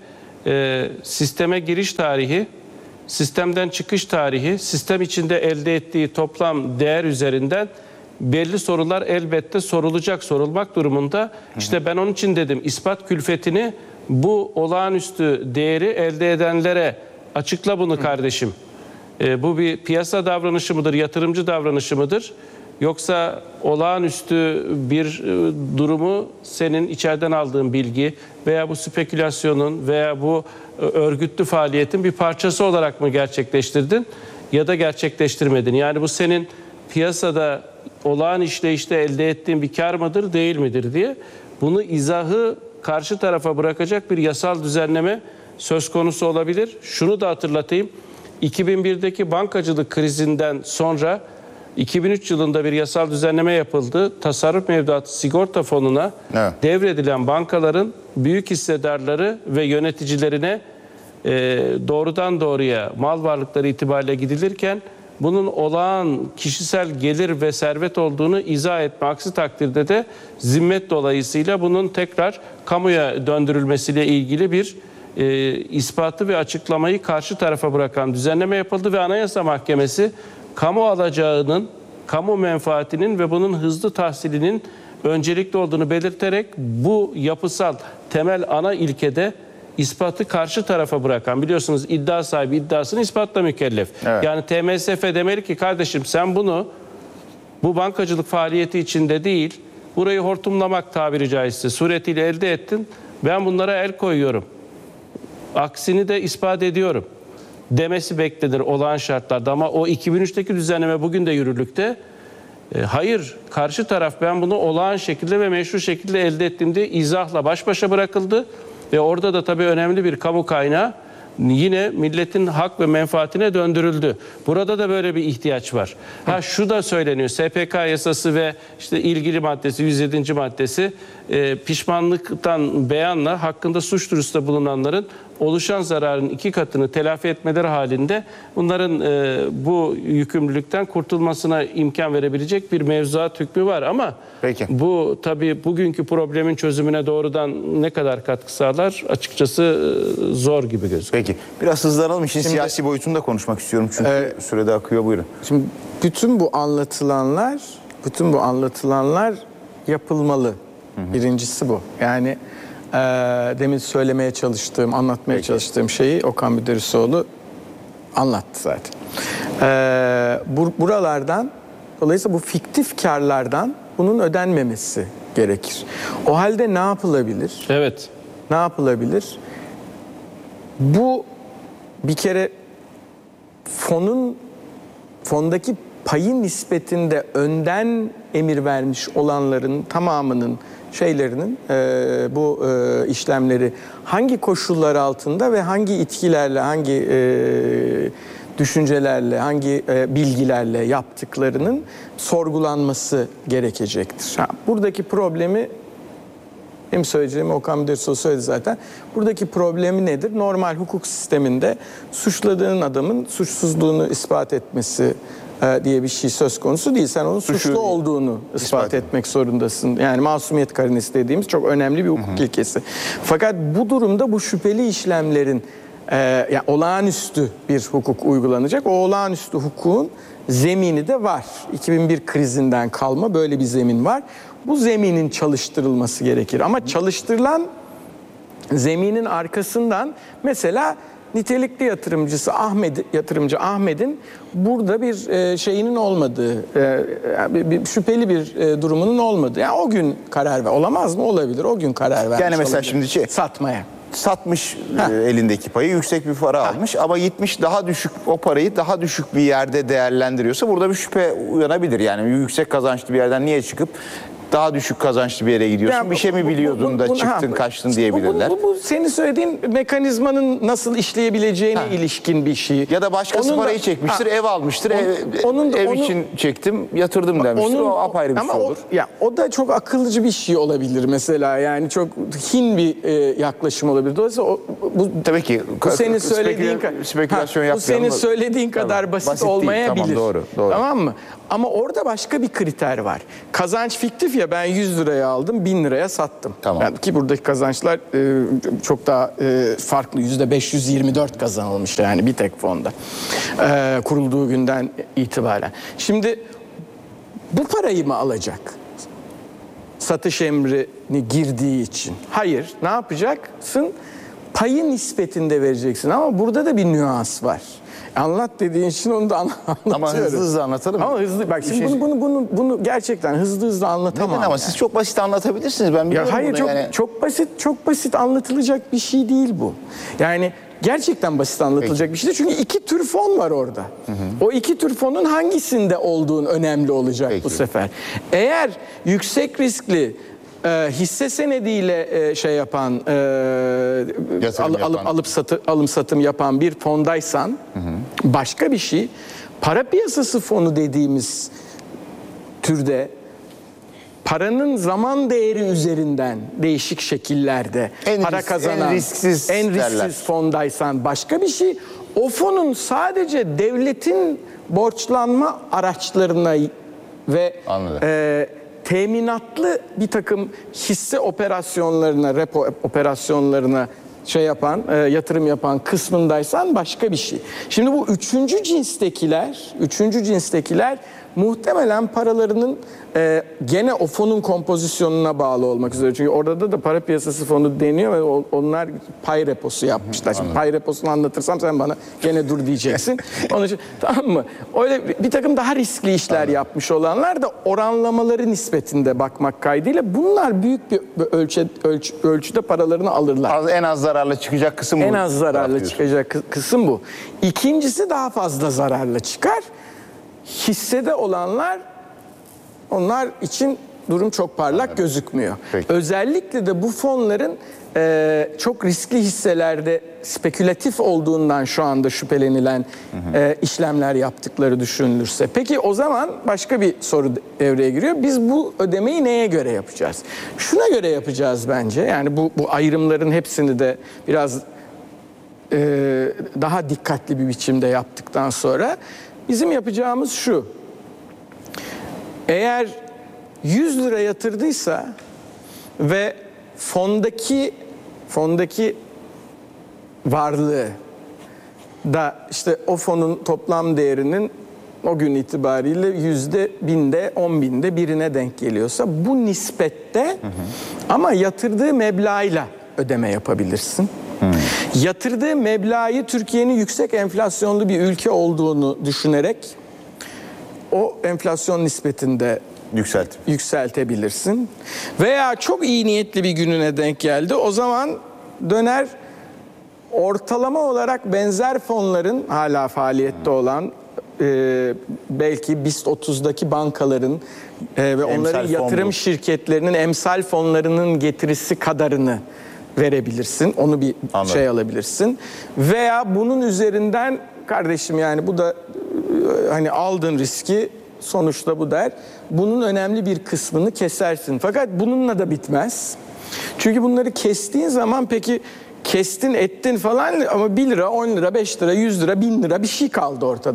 [SPEAKER 16] sisteme giriş tarihi, sistemden çıkış tarihi, sistem içinde elde ettiği toplam değer üzerinden belli sorular elbette sorulmak durumunda. İşte ben onun için dedim, ispat külfetini bu olağanüstü değeri elde edenlere açıkla bunu kardeşim. Bu bir piyasa davranışı mıdır, yatırımcı davranışı mıdır? Yoksa olağanüstü bir durumu senin içeriden aldığın bilgi veya bu spekülasyonun veya bu örgütlü faaliyetin bir parçası olarak mı gerçekleştirdin ya da gerçekleştirmedin? Yani bu senin piyasada olağan işleyişte elde ettiğin bir kar mıdır, değil midir diye bunu izahı karşı tarafa bırakacak bir yasal düzenleme söz konusu olabilir. Şunu da hatırlatayım. 2001'deki bankacılık krizinden sonra 2003 yılında bir yasal düzenleme yapıldı. Tasarruf mevduatı sigorta fonuna devredilen bankaların büyük hissedarları ve yöneticilerine doğrudan doğruya mal varlıkları itibariyle gidilirken bunun olağan kişisel gelir ve servet olduğunu izah etme, aksi takdirde de zimmet dolayısıyla bunun tekrar kamuya döndürülmesiyle ilgili bir ispatı ve açıklamayı karşı tarafa bırakan düzenleme yapıldı ve Anayasa Mahkemesi kamu alacağının, kamu menfaatinin ve bunun hızlı tahsilinin öncelikli olduğunu belirterek bu yapısal temel ana ilkede ispatı karşı tarafa bırakan, biliyorsunuz iddia sahibi iddiasını ispatla mükellef. Evet. Yani TMSF demeli ki kardeşim sen bunu bu bankacılık faaliyeti içinde değil, burayı hortumlamak tabiri caizse suretiyle elde ettin, ben bunlara el koyuyorum. Aksini de ispat ediyorum demesi beklenir olağan şartlarda ama o 2003'teki düzenleme bugün de yürürlükte. Hayır, karşı taraf ben bunu olağan şekilde ve meşru şekilde elde ettiğimde izahla baş başa bırakıldı ve orada da tabii önemli bir kamu kaynağı yine milletin hak ve menfaatine döndürüldü. Burada da böyle bir ihtiyaç var. Şu da söyleniyor. SPK yasası ve işte ilgili maddesi 107. maddesi pişmanlıktan beyanla hakkında suç duyurusunda bulunanların oluşan zararın 2 katını telafi etmeleri halinde bunların bu yükümlülükten kurtulmasına imkan verebilecek bir mevzuat hükmü var ama bu tabii bugünkü problemin çözümüne doğrudan ne kadar katkı sağlar açıkçası zor gibi gözüküyor.
[SPEAKER 14] Peki. Biraz hızlanalım. İşin siyasi boyutunu da konuşmak istiyorum çünkü sürede akıyor. Buyurun.
[SPEAKER 15] Şimdi bütün bu anlatılanlar yapılmalı. Birincisi bu. Yani demin söylemeye çalıştığım, anlatmaya çalıştığım şeyi Okan Müderrisoğlu anlattı zaten. Buralardan, dolayısıyla bu fiktif karlardan bunun ödenmemesi gerekir. O halde ne yapılabilir?
[SPEAKER 16] Evet.
[SPEAKER 15] Ne yapılabilir? Bu bir kere fondaki payın nispetinde önden emir vermiş olanların tamamının bu işlemleri hangi koşullar altında ve hangi itkilerle, hangi düşüncelerle, hangi bilgilerle yaptıklarının sorgulanması gerekecektir. Buradaki problemi benim söyleyeceğimi Okan Müderrisoğlu söyledi zaten. Buradaki problemi nedir? Normal hukuk sisteminde suçladığın adamın suçsuzluğunu ispat etmesi diye bir şey söz konusu değil. Sen onun suçlu olduğunu ispat etmek zorundasın. Yani masumiyet karinesi dediğimiz çok önemli bir hukuk ilkesi. Fakat bu durumda bu şüpheli işlemlerin yani olağanüstü bir hukuk uygulanacak. O olağanüstü hukukun zemini de var. 2001 krizinden kalma böyle bir zemin var. Bu zeminin çalıştırılması gerekir. Ama çalıştırılan zeminin arkasından mesela nitelikli yatırımcı Ahmet'in burada bir şeyinin olmadığı, bir şüpheli bir durumunun olmadığı. Yani o gün karar ver. Olamaz mı? Olabilir. O gün karar vermiş.
[SPEAKER 14] Yani mesela
[SPEAKER 15] olabilir.
[SPEAKER 14] şimdi
[SPEAKER 15] satmaya.
[SPEAKER 14] Satmış elindeki payı, yüksek bir para almış ama gitmiş daha düşük, o parayı daha düşük bir yerde değerlendiriyorsa burada bir şüphe uyanabilir. Yani yüksek kazançlı bir yerden niye çıkıp daha düşük kazançlı bir yere gidiyorsun? Yani bir şey mi biliyordun da çıktın kaçtın diyebilirler.
[SPEAKER 15] Bu senin söylediğin mekanizmanın nasıl işleyebileceğine ilişkin bir şey.
[SPEAKER 14] Ya da başkası parayı çekmiştir, ev almıştır. Ev için çektim, yatırdım demiştir. O apayrı bir şey olur.
[SPEAKER 15] O da çok akıllıcı bir şey olabilir mesela. Yani çok hin bir yaklaşım olabilir. Dolayısıyla bu
[SPEAKER 14] tabii ki
[SPEAKER 15] bu senin söylediğin
[SPEAKER 14] spekülasyon yapmayalım.
[SPEAKER 15] Bu senin söylediğin kadar basit olmayabilir.
[SPEAKER 14] Tamam, doğru.
[SPEAKER 15] Tamam mı? Ama orada başka bir kriter var. Kazanç fiktif ya, ben 100 liraya aldım, 1000 liraya sattım.
[SPEAKER 14] Tamam.
[SPEAKER 15] Yani ki buradaki kazançlar çok daha farklı. %524 kazanılmış yani bir tek fonda. Kurulduğu günden itibaren. Şimdi bu parayı mı alacak? Satış emrini girdiği için. Hayır. Ne yapacaksın? Payı nispetinde vereceksin ama burada da bir nüans var. Anlat dediğin için onu da anlatıyorum.
[SPEAKER 14] Ama hızlı anlatalım mı?
[SPEAKER 15] Ama hızlı. Bak şimdi bunu gerçekten hızlı anlatamam.
[SPEAKER 14] Neden ama yani? Siz çok basit anlatabilirsiniz. Ben biliyorum
[SPEAKER 15] hayır
[SPEAKER 14] bunu yani.
[SPEAKER 15] çok basit anlatılacak bir şey değil bu. Yani gerçekten basit anlatılacak bir şey değil. Çünkü iki tür fon var orada. O iki tür fonun hangisinde olduğun önemli olacak bu sefer. Eğer yüksek riskli hisse senediyle şey yapan, alım satım yapan bir fondaysan başka bir şey. Para piyasası fonu dediğimiz türde paranın zaman değeri üzerinden değişik şekillerde para kazanan en risksiz fondaysan başka bir şey. O fonun sadece devletin borçlanma araçlarına ve teminatlı bir takım hisse operasyonlarına, repo operasyonlarına yatırım yapan kısmındaysan başka bir şey. Şimdi bu üçüncü cinstekiler muhtemelen paralarının gene o fonun kompozisyonuna bağlı olmak üzere. Çünkü orada da para piyasası fonu deniyor ve onlar pay reposu yapmışlar. Şimdi pay reposunu anlatırsam sen bana gene dur diyeceksin. Onun için tamam mı? Öyle bir takım daha riskli işler yapmış olanlar da oranlamaları nispetinde bakmak kaydıyla bunlar büyük bir ölçüde paralarını alırlar.
[SPEAKER 14] En az zararla çıkacak kısım bu.
[SPEAKER 15] En az zararla çıkacak kısım bu. İkincisi daha fazla zararla çıkar. Hissede olanlar, onlar için durum çok parlak gözükmüyor.
[SPEAKER 14] Peki.
[SPEAKER 15] Özellikle de bu fonların çok riskli hisselerde spekülatif olduğundan şu anda şüphelenilen işlemler yaptıkları düşünülürse. Peki o zaman başka bir soru devreye giriyor. Biz bu ödemeyi neye göre yapacağız? Şuna göre yapacağız bence. Yani bu ayrımların hepsini de biraz daha dikkatli bir biçimde yaptıktan sonra bizim yapacağımız şu: eğer 100 lira yatırdıysa ve fondaki varlığı da işte o fonun toplam değerinin o gün itibariyle %1000'de, 10.000'de birine denk geliyorsa bu nispette ama yatırdığı meblağıyla ödeme yapabilirsin. Yatırdığı meblağı Türkiye'nin yüksek enflasyonlu bir ülke olduğunu düşünerek o enflasyon nispetinde yükseltebilirsin. Veya çok iyi niyetli bir gününe denk geldi. O zaman döner ortalama olarak benzer fonların hala faaliyette olan belki BIST 30'daki bankaların ve onların yatırım şirketlerinin emsal fonlarının getirisi kadarını verebilirsin. Onu bir şey alabilirsin. Veya bunun üzerinden kardeşim yani bu da hani aldığın riski sonuçta bu der. Bunun önemli bir kısmını kesersin. Fakat bununla da bitmez. Çünkü bunları kestiğin zaman peki kestin ettin falan ama 1 lira, 10 lira, 5 lira, 100 lira, 1000 lira bir şey kaldı ortada.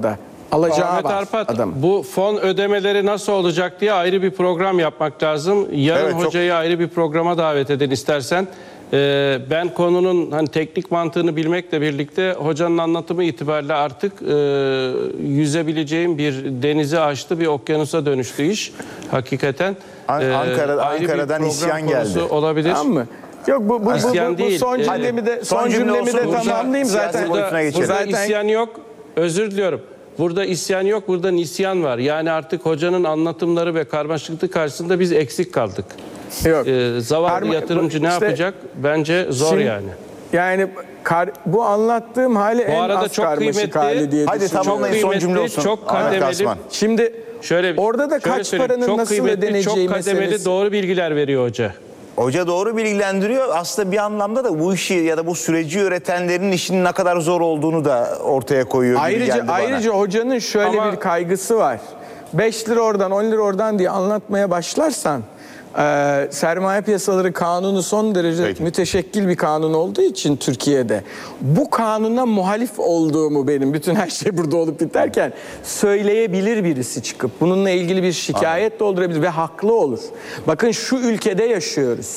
[SPEAKER 15] alacağı
[SPEAKER 16] Ahmet
[SPEAKER 15] var
[SPEAKER 16] Arpat,
[SPEAKER 15] adam.
[SPEAKER 16] bu fon ödemeleri nasıl olacak diye ayrı bir program yapmak lazım. Yarın hocayı ayrı bir programa davet edin istersen. Ben konunun hani teknik mantığını bilmekle birlikte hocanın anlatımı itibariyle artık yüzebileceğim bir denizi aştı, bir okyanusa dönüştü iş. Hakikaten.
[SPEAKER 14] Ankara'dan isyan geldi.
[SPEAKER 16] Olabilir.
[SPEAKER 15] Tamam mı? Yok bu
[SPEAKER 16] İsyan değil.
[SPEAKER 15] son cümlemi de tamamlayayım zaten.
[SPEAKER 16] Burada isyan yok. Özür diliyorum. Burada isyan yok, burada nisyan var. Yani artık hocanın anlatımları ve karmaşıklığı karşısında biz eksik kaldık.
[SPEAKER 15] Yok.
[SPEAKER 16] Zavallı yatırımcı ne yapacak? Bence zor yani.
[SPEAKER 15] Yani bu anlattığım hali
[SPEAKER 16] bu
[SPEAKER 15] en
[SPEAKER 16] arada
[SPEAKER 15] az
[SPEAKER 16] çok
[SPEAKER 15] karmaşık hali diye
[SPEAKER 14] Hadi tamamlayın, son cümle olsun.
[SPEAKER 16] Çok kademeli.
[SPEAKER 15] Şimdi orada da kaç paranın nasıl ödeneceği
[SPEAKER 16] çok kademeli
[SPEAKER 15] meselesi.
[SPEAKER 16] Doğru bilgiler veriyor hoca.
[SPEAKER 14] Hoca doğru bilgilendiriyor. Aslında bir anlamda da bu işi ya da bu süreci öğretenlerin işinin ne kadar zor olduğunu da ortaya koyuyor gibi geldi bana.
[SPEAKER 15] Ayrıca hocanın şöyle bir kaygısı var. 5 lira oradan 10 lira oradan diye anlatmaya başlarsan sermaye piyasaları kanunu son derece müteşekkil bir kanun olduğu için Türkiye'de bu kanuna muhalif olduğumu benim bütün her şey burada olup biterken söyleyebilir birisi çıkıp bununla ilgili bir şikayet doldurabilir ve haklı olur. Bakın şu ülkede yaşıyoruz.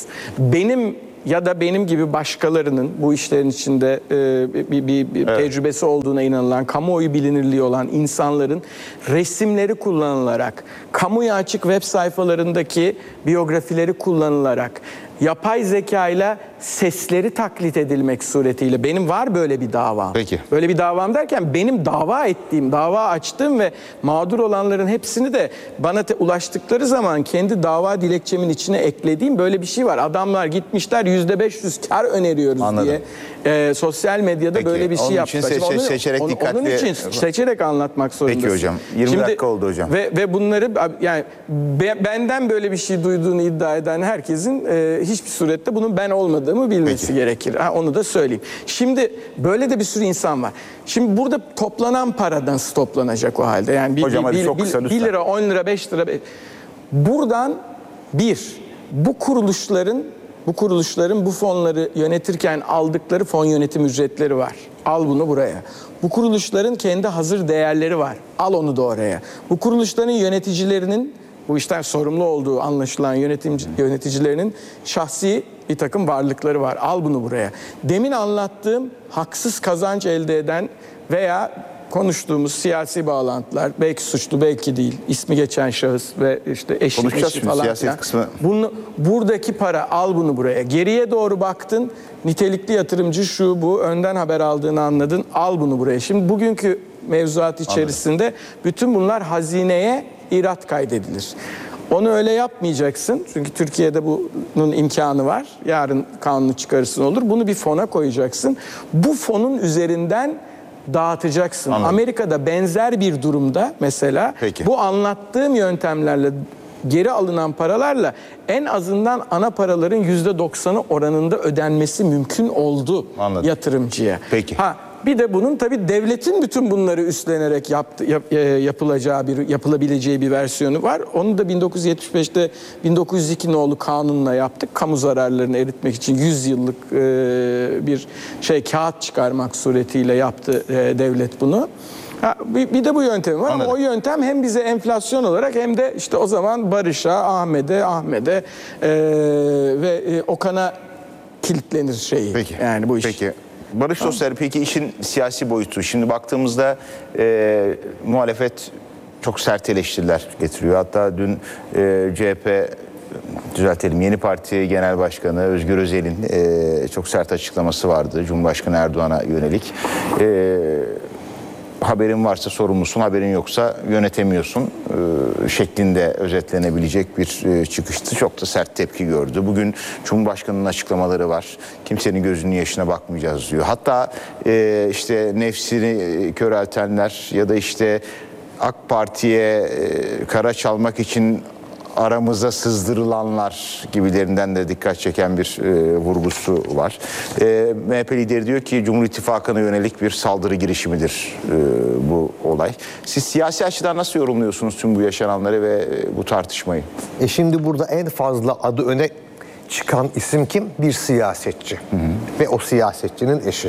[SPEAKER 15] Ya da benim gibi başkalarının bu işlerin içinde bir tecrübesi olduğuna inanılan, kamuoyu bilinirliği olan insanların resimleri kullanılarak, kamuya açık web sayfalarındaki biyografileri kullanılarak, yapay zekayla sesleri taklit edilmek suretiyle benim var böyle bir davam.
[SPEAKER 14] Peki.
[SPEAKER 15] Böyle bir davam derken benim dava açtığım ve mağdur olanların hepsini de bana ulaştıkları zaman kendi dava dilekçemin içine eklediğim böyle bir şey var. Adamlar gitmişler %500 kar öneriyoruz diye sosyal medyada böyle bir şey yaptılar. Onun için seçerek anlatmak zorundasın.
[SPEAKER 14] Peki hocam. 20 dakika oldu hocam.
[SPEAKER 15] Ve bunları yani benden böyle bir şey duyduğunu iddia eden herkesin hiçbir surette bunun ben olmadığımı bilmesi gerekir. Onu da söyleyeyim. Şimdi böyle de bir sürü insan var. Şimdi burada toplanan para nasıl toplanacak o halde? Yani 1 lira, 10 lira, 5 lira. Buradan bu kuruluşların bu fonları yönetirken aldıkları fon yönetim ücretleri var. Al bunu buraya. Bu kuruluşların kendi hazır değerleri var. Al onu da oraya. Bu kuruluşların yöneticilerinin bu işten sorumlu olduğu anlaşılan yöneticilerinin şahsi bir takım varlıkları var. Al bunu buraya. Demin anlattığım haksız kazanç elde eden veya konuştuğumuz siyasi bağlantılar, belki suçlu belki değil, ismi geçen şahıs ve işte eşi falan filan. Buradaki para, al bunu buraya. Geriye doğru baktın, nitelikli yatırımcı şu bu, önden haber aldığını anladın, al bunu buraya. Şimdi bugünkü mevzuat içerisinde bütün bunlar hazineye irat kaydedilir. Onu öyle yapmayacaksın. Çünkü Türkiye'de bunun imkanı var. Yarın kanunu çıkarırsın olur. Bunu bir fona koyacaksın. Bu fonun üzerinden dağıtacaksın. Amerika'da benzer bir durumda mesela bu anlattığım yöntemlerle geri alınan paralarla en azından ana paraların %90'ı oranında ödenmesi mümkün oldu yatırımcıya. Bir de bunun tabii devletin bütün bunları üstlenerek yapılabileceği bir versiyonu var. Onu da 1975'te 1902 nolu kanunla yaptık. Kamu zararlarını eritmek için 100 yıllık bir kağıt çıkarmak suretiyle yaptı devlet bunu. Bir de bu yöntemi var ama o yöntem hem bize enflasyon olarak hem de işte o zaman Barış'a, Ahmet'e ve Okan'a kilitlenir şeyi. Yani bu iş.
[SPEAKER 14] Peki. Barış dostları, peki işin siyasi boyutu. Şimdi baktığımızda muhalefet çok sert eleştiriler getiriyor. Hatta dün CHP, Yeni Parti Genel Başkanı Özgür Özel'in çok sert açıklaması vardı Cumhurbaşkanı Erdoğan'a yönelik. Haberin varsa sorumlusun, haberin yoksa yönetemiyorsun şeklinde özetlenebilecek bir çıkıştı. Çok da sert tepki gördü. Bugün Cumhurbaşkanı'nın açıklamaları var. Kimsenin gözünün yaşına bakmayacağız diyor. Hatta işte nefsini köreltenler ya da işte AK Parti'ye kara çalmak için aramıza sızdırılanlar gibilerinden de dikkat çeken bir vurgusu var. MHP lideri diyor ki Cumhur İttifakı'na yönelik bir saldırı girişimidir bu olay. Siz siyasi açıdan nasıl yorumluyorsunuz tüm bu yaşananları ve bu tartışmayı?
[SPEAKER 17] Şimdi burada en fazla adı öne çıkan isim kim? Bir siyasetçi. Ve o siyasetçinin eşi.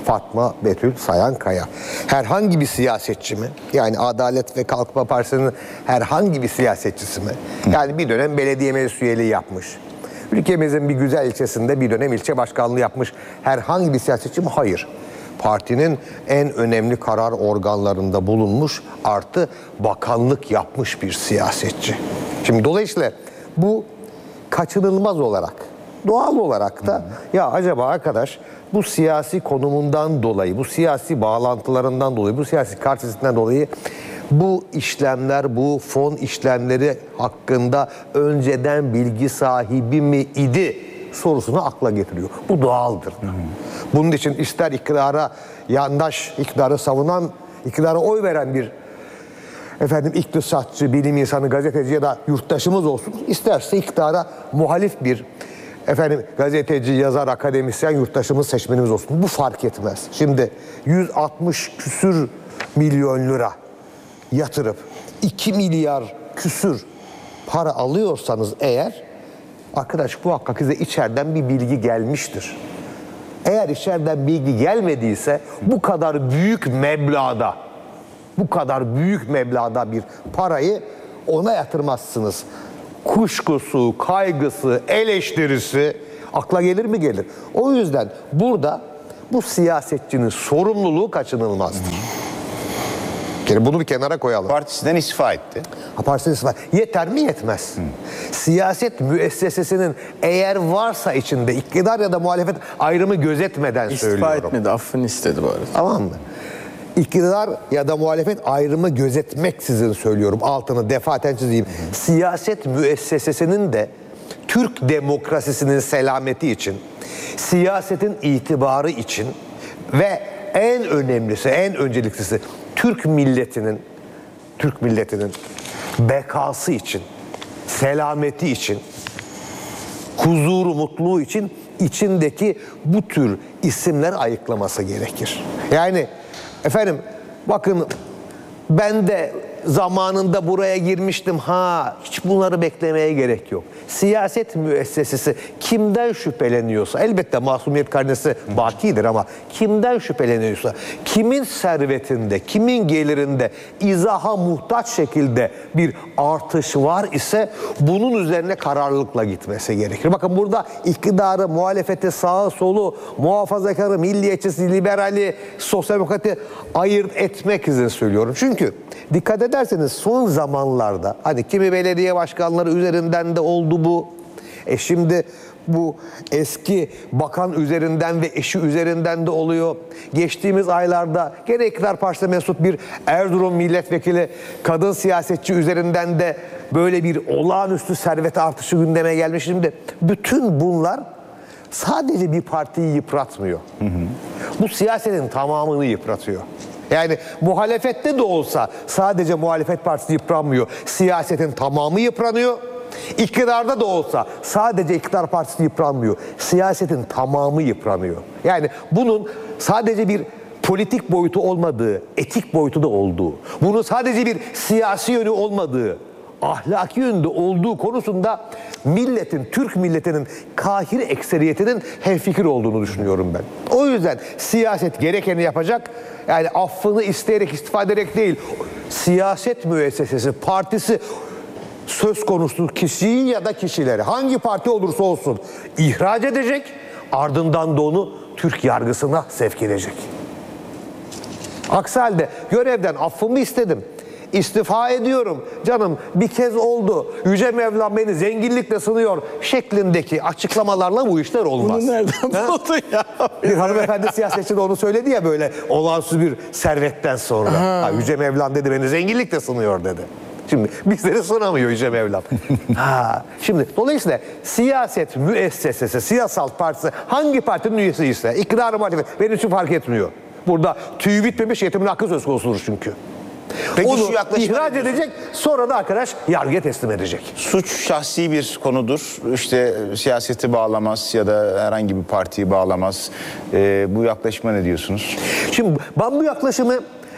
[SPEAKER 17] Fatma Betül Sayankaya. Herhangi bir siyasetçi mi? Yani Adalet ve Kalkınma Partisi'nin herhangi bir siyasetçisi mi? Yani bir dönem belediye meclis üyeliği yapmış. Ülkemizin bir güzel ilçesinde bir dönem ilçe başkanlığı yapmış herhangi bir siyasetçi mi? Hayır. Partinin en önemli karar organlarında bulunmuş, artı bakanlık yapmış bir siyasetçi. Şimdi dolayısıyla bu kaçınılmaz olarak, doğal olarak da ya acaba arkadaş bu siyasi konumundan dolayı, bu siyasi bağlantılarından dolayı, bu siyasi karşısından dolayı bu işlemler, bu fon işlemleri hakkında önceden bilgi sahibi mi idi sorusunu akla getiriyor. Bu doğaldır. Bunun için ister iktidara yandaş, iktidarı savunan, iktidara oy veren bir iktisatçı, bilim insanı, gazeteci ya da yurttaşımız olsun, isterse iktidara muhalif bir gazeteci, yazar, akademisyen yurttaşımız, seçmenimiz olsun. Bu fark etmez. Şimdi 160 küsür milyon lira yatırıp 2 milyar küsür para alıyorsanız eğer, arkadaş muhakkak size içeriden bir bilgi gelmiştir. Eğer içeriden bilgi gelmediyse bu kadar büyük meblağda bir parayı ona yatırmazsınız. Kuşkusu, kaygısı, eleştirisi akla gelir mi? Gelir. O yüzden burada bu siyasetçinin sorumluluğu kaçınılmazdır. Yani bunu bir kenara koyalım.
[SPEAKER 14] Partisinden istifa etti.
[SPEAKER 17] Partisinden istifa. Yeter mi? Yetmez. Siyaset müessesesinin eğer varsa içinde iktidar ya da muhalefet ayrımı gözetmeden söylüyorum.
[SPEAKER 15] İstifa etmedi, affını istedi bu arada.
[SPEAKER 17] Tamam mı? İktidar ya da muhalefet ayrımı gözetmeksizin söylüyorum. Altını defaten çizeyim. Siyaset müessesesinin de Türk demokrasisinin selameti için, siyasetin itibarı için ve en önemlisi, en önceliklisi Türk milletinin bekası için, selameti için, huzuru, mutluluğu için içindeki bu tür isimler ayıklaması gerekir. Yani bakın ben de zamanında buraya girmiştim. Hiç bunları beklemeye gerek yok. Siyaset müessesesi kimden şüpheleniyorsa, elbette masumiyet karnesi bakidir ama kimden şüpheleniyorsa, kimin servetinde, kimin gelirinde izaha muhtaç şekilde bir artış var ise bunun üzerine kararlılıkla gitmesi gerekir. Bakın burada iktidarı, muhalefeti, sağı, solu, muhafazakarı, milliyetçisi, liberali, sosyal demokrati ayırt etmek için söylüyorum. Çünkü dikkat ederseniz son zamanlarda kimi belediye başkanları üzerinden de oldu bu. Şimdi bu eski bakan üzerinden ve eşi üzerinden de oluyor. Geçtiğimiz aylarda gene iktidar partisine mensup bir Erzurum milletvekili kadın siyasetçi üzerinden de böyle bir olağanüstü servet artışı gündeme gelmiş. Şimdi bütün bunlar sadece bir partiyi yıpratmıyor. Bu siyasetin tamamını yıpratıyor. Yani muhalefette de olsa sadece muhalefet partisi yıpranmıyor. Siyasetin tamamı yıpranıyor. İktidarda da olsa sadece iktidar partisi yıpranmıyor. Siyasetin tamamı yıpranıyor. Yani bunun sadece bir politik boyutu olmadığı, etik boyutu da olduğu, bunun sadece bir siyasi yönü olmadığı, ahlaki yönde olduğu konusunda Türk milletinin kahir ekseriyetinin hemfikir olduğunu düşünüyorum ben. O yüzden siyaset gerekeni yapacak. Yani affını isteyerek, istifa ederek değil. Siyaset müessesesi, partisi söz konusu kişiyi ya da kişileri hangi parti olursa olsun ihraç edecek. Ardından da onu Türk yargısına sevk edecek. Aksi halde görevden affımı istedim, İstifa ediyorum. Canım bir kez oldu. Yüce Mevlam beni zenginlikle sınıyor şeklindeki açıklamalarla bu işler olmaz.
[SPEAKER 15] Bunu nereden buldun ya?
[SPEAKER 17] Bir hanımefendi siyasetçi de onu söyledi ya böyle olağanüstü bir servetten sonra. Yüce Mevlam dedi beni zenginlikle sınıyor dedi. Şimdi bizleri sınamıyor Yüce Mevlam. Şimdi dolayısıyla siyaset müessesesi, siyasal partisi hangi partinin üyesi ise iktidar muhalefet benim için fark etmiyor. Burada tüy bitmemiş yetimin hakkı söz konusudur çünkü.
[SPEAKER 14] Peki
[SPEAKER 17] onu
[SPEAKER 14] ihraç
[SPEAKER 17] edecek, sonra da arkadaş yargıya teslim edecek.
[SPEAKER 14] Suç şahsi bir konudur. İşte siyaseti bağlamaz ya da herhangi bir partiyi bağlamaz. Bu yaklaşıma ne diyorsunuz?
[SPEAKER 17] Şimdi ben bu yaklaşımı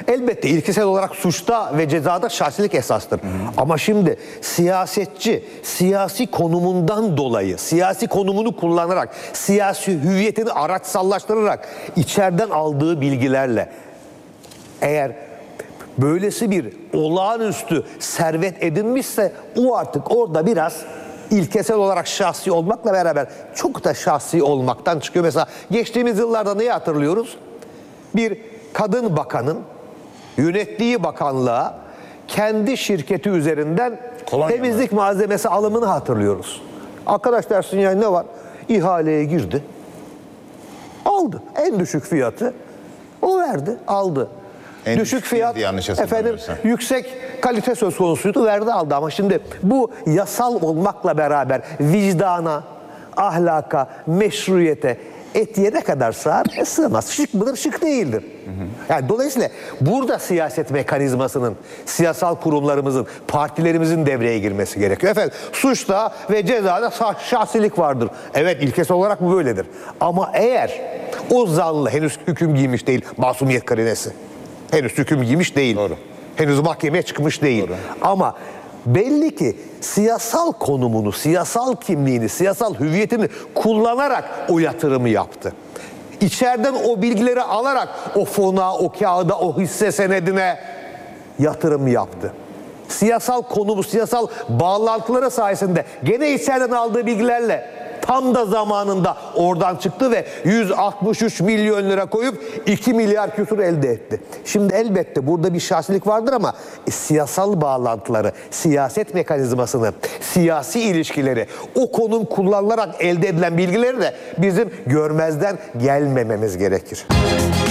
[SPEAKER 17] Elbette ilkesel olarak suçta ve cezada şahsilik esastır. Ama şimdi siyasetçi siyasi konumundan dolayı, siyasi konumunu kullanarak, siyasi hüviyetini araçsallaştırarak içeriden aldığı bilgilerle eğer böylesi bir olağanüstü servet edinmişse o artık orada biraz ilkesel olarak şahsi olmakla beraber çok da şahsi olmaktan çıkıyor. Mesela geçtiğimiz yıllarda neyi hatırlıyoruz? Bir kadın bakanın yönettiği bakanlığa kendi şirketi üzerinden temizlik malzemesi alımını hatırlıyoruz. Arkadaş dersin yani ne var? İhaleye girdi. Aldı. En düşük fiyatı o verdi, aldı.
[SPEAKER 14] En
[SPEAKER 17] düşük fiyat,
[SPEAKER 14] efendim
[SPEAKER 17] yüksek kalite söz konusuydu, verdi aldı. Ama şimdi bu yasal olmakla beraber vicdana, ahlaka, meşruiyete, etiğe ne kadar sığar? Sığmaz. Şık mıdır? Şık değildir. Yani dolayısıyla burada siyaset mekanizmasının, siyasal kurumlarımızın, partilerimizin devreye girmesi gerekiyor. Efendim suçta ve cezada şahsilik vardır. Evet, ilkesel olarak bu böyledir. Ama eğer o zanlı henüz hüküm giymiş değil, masumiyet karinesi. Henüz hüküm giymiş değil.
[SPEAKER 14] Doğru.
[SPEAKER 17] Henüz mahkemeye çıkmış değil.
[SPEAKER 14] Doğru.
[SPEAKER 17] Ama belli ki siyasal konumunu, siyasal kimliğini, siyasal hüviyetini kullanarak o yatırımı yaptı. İçeriden o bilgileri alarak o fona, o kağıda, o hisse senedine yatırım yaptı. Siyasal konumu, siyasal bağlantıları sayesinde gene içeriden aldığı bilgilerle tam da zamanında oradan çıktı ve 163 milyon lira koyup 2 milyar küsur elde etti. Şimdi elbette burada bir şahsilik vardır ama siyasal bağlantıları, siyaset mekanizmasını, siyasi ilişkileri, o konum kullanılarak elde edilen bilgileri de bizim görmezden gelmememiz gerekir.